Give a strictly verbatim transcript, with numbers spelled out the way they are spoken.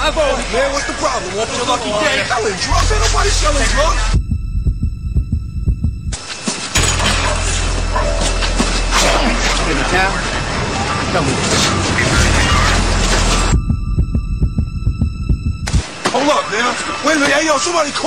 I've always... Man, what's the problem? What's your lucky day? Selling drugs? Ain't nobody selling drugs. In the town? Come with us. Hold up, man. Wait a minute. Hey, yo, somebody call.